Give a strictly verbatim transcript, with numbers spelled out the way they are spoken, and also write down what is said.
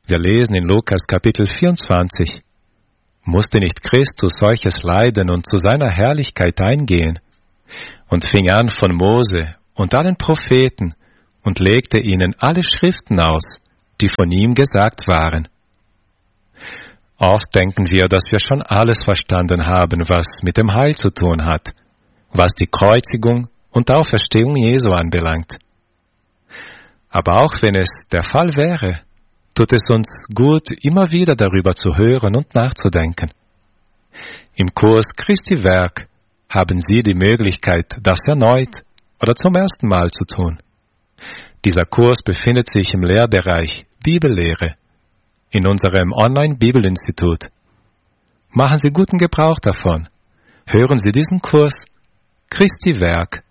Wir lesen in Lukas Kapitel vierundzwanzig. Musste nicht Christus solches leiden und zu seiner Herrlichkeit eingehen? Und fing an von Mose und allen Propheten und legte ihnen alle Schriften aus, die von ihm gesagt waren. Oft denken wir, dass wir schon alles verstanden haben, was mit dem Heil zu tun hat, was die Kreuzigung und Auferstehung Jesu anbelangt. Aber auch wenn es der Fall wäre, tut es uns gut, immer wieder darüber zu hören und nachzudenken. Im Kurs Christi Werk haben Sie die Möglichkeit, das erneut oder zum ersten Mal zu tun. Dieser Kurs befindet sich im Lehrbereich Bibellehre in unserem Online-Bibelinstitut. Machen Sie guten Gebrauch davon. Hören Sie diesen Kurs Christi Werk